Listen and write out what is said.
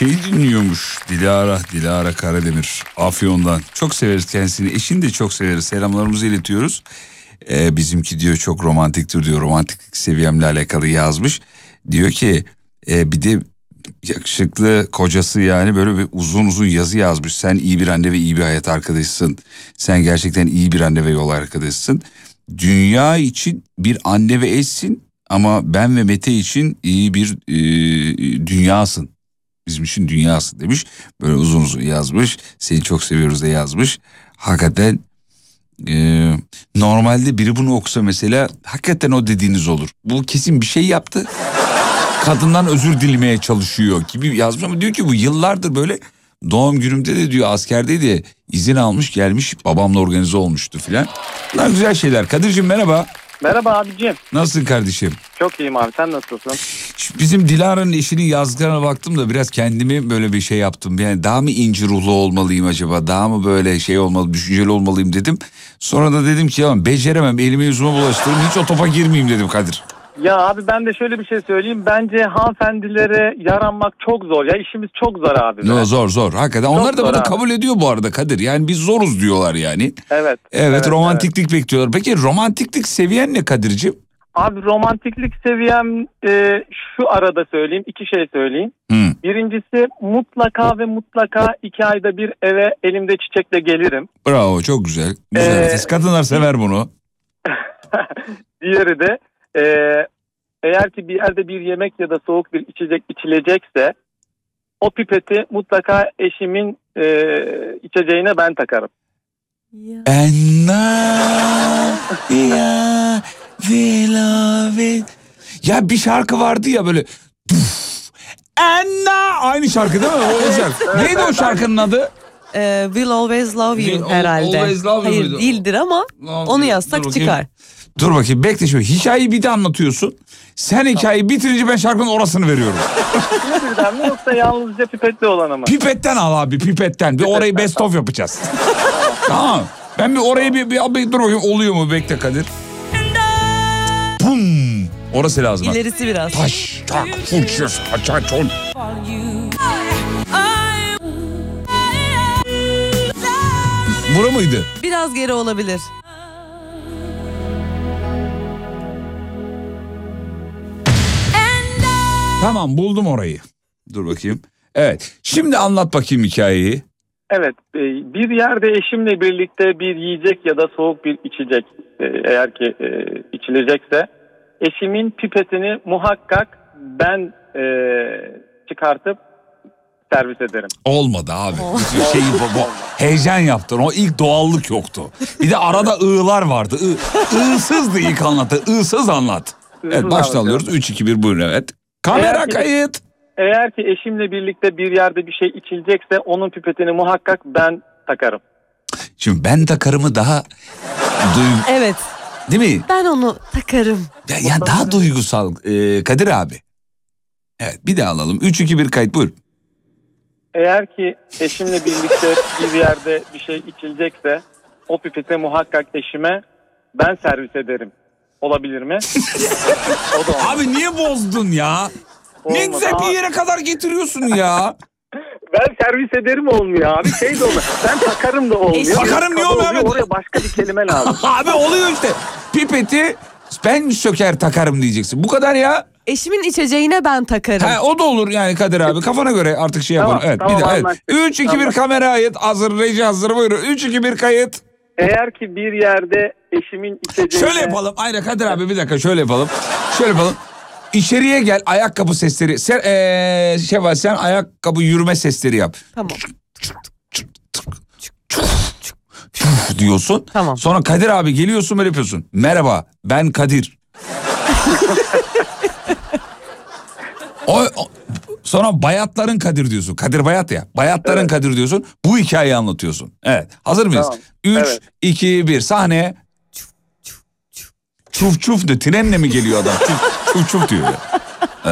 Şeyi dinliyormuş Dilara Karademir Afyon'dan. Çok severiz kendisini. Eşini de çok severiz. Selamlarımızı iletiyoruz. Bizimki diyor çok romantiktir diyor. Romantiklik seviyemle alakalı yazmış. Diyor ki bir de yakışıklı kocası yani böyle bir uzun uzun yazı yazmış. Sen iyi bir anne ve iyi bir hayat arkadaşısın. Sen gerçekten iyi bir anne ve yol arkadaşısın. Dünya için bir anne ve eşsin ama ben ve Mete için iyi bir dünyasın. Bizim için dünyasın demiş. Böyle uzun uzun yazmış. Seni çok seviyoruz da yazmış. Hakikaten normalde biri bunu okusa mesela hakikaten o dediğiniz olur. Bu kesin bir şey yaptı. Kadından özür dilemeye çalışıyor gibi yazmış ama diyor ki bu yıllardır böyle doğum günümde de diyor askerdeydi izin almış gelmiş babamla organize olmuştu filan. Bunlar güzel şeyler. Kadir'cim merhaba. Merhaba abicim. Nasılsın kardeşim? Çok iyiyim abi, sen nasılsın? Bizim Dilara'nın eşinin yazdıklarına baktım da biraz kendimi böyle bir şey yaptım. Yani daha mı inci ruhlu olmalıyım acaba? Daha mı böyle şey olmalı, düşünceli olmalıyım dedim. Sonra da dedim ki ya beceremem, elimi yüzüme bulaştırırım, hiç o topa girmeyeyim dedim Kadir. Ya abi ben de şöyle bir şey söyleyeyim. Bence hanımefendilere yaranmak çok zor. Ya işimiz çok zor abi. No, zor. Hakikaten. Çok onlar da bunu abi. kabul ediyor bu arada Kadir. Yani biz zoruz diyorlar yani. Evet. Romantiklik bekliyorlar. Peki romantiklik seviyen ne Kadir'ciğim? Abi romantiklik seviyem şu arada söyleyeyim. 2 şey söyleyeyim. Birincisi mutlaka 2 ayda bir eve elimde çiçekle gelirim. Bravo, çok güzel. Güzel. Kadınlar sever bunu. Diğeri de eğer ki bir yerde bir yemek ya da soğuk bir içecek içilecekse o pipeti mutlaka eşimin içeceğine ben takarım. Ya bir şarkı vardı ya böyle Anna, aynı şarkı değil mi? O şarkı. Neydi o şarkının adı? Will Always Love You herhalde. Always Love You Hayır muydu? değildir ama onu yazsak çıkar. Dur bakayım bekle şöyle. Hikayeyi bir de anlatıyorsun. Sen hikayeyi bitirince ben şarkının orasını veriyorum. Birden mi yoksa yalnızca pipetli olanı mı? Pipetten al abi, pipetten. Bir orayı best of yapacağız. Tamam. Ben bir orayı bir dur bakayım oluyor mu? Bekle Kadir. Pum. Orası lazım. İlerisi biraz. Taş, tak, fırçız, açar, çon. Bura mıydı? Biraz geri olabilir. Tamam, buldum orayı. Dur bakayım. Evet. Şimdi anlat bakayım hikayeyi. Evet. Bir yerde eşimle birlikte bir yiyecek ya da soğuk bir içecek eğer ki içilecekse eşimin pipetini muhakkak ben çıkartıp servis ederim. Olmadı abi. Heyecan yaptın. O ilk doğallık yoktu. Bir de arada ığlar vardı. I'sızdı ilk anlatı. I'sız anlat. Evet, başta alıyoruz. 3-2-1 buyurun evet. Kamera kayıt. Eğer ki eşimle birlikte bir yerde bir şey içilecekse onun pipetini muhakkak ben takarım. Şimdi ben takarımı daha Evet. Değil mi? Ben onu takarım. Ya daha duygusal Kadir abi. Evet, bir daha alalım. 3-2-1 kayıt buyur. Eğer ki eşimle birlikte bir yerde bir şey içilecekse o pipeti muhakkak eşime ben servis ederim. Olabilir mi? O da abi niye bozdun ya? Ne güzel bir yere kadar getiriyorsun ya. Ben servis ederim olmuyor abi. Şey de olmuyor. Ben takarım da olmuyor. Takarım niye olmuyor? Evet. Oraya başka bir kelime lazım. Abi oluyor işte. Pipeti ben söker takarım diyeceksin. Bu kadar ya. Eşimin içeceğine ben takarım. O da olur yani Kadir abi. Kafana göre artık şey yapalım. Evet, tamam, bir daha. Evet. 3-2-1 kamera kayıt. Hazır, reji hazır. Buyurun. 3-2-1 kayıt. Eğer ki bir yerde eşimin içeceğine... Şöyle yapalım. Aynen Kadir abi bir dakika şöyle yapalım. İçeriye gel, ayakkabı sesleri. Sen ayakkabı yürüme sesleri yap. Tamam. Diyorsun. Tamam. Sonra Kadir abi geliyorsun böyle yapıyorsun. Merhaba ben Kadir. Sonra Bayatların Kadir diyorsun. Kadir Bayat ya. Bayatların evet. Kadir diyorsun. Bu hikayeyi anlatıyorsun. Evet. Hazır mıyız? Tamam. 3, evet. 2, 1 sahneye. Çuf çuf diyor. Trenle mi geliyor adam? Çuf çuf diyor.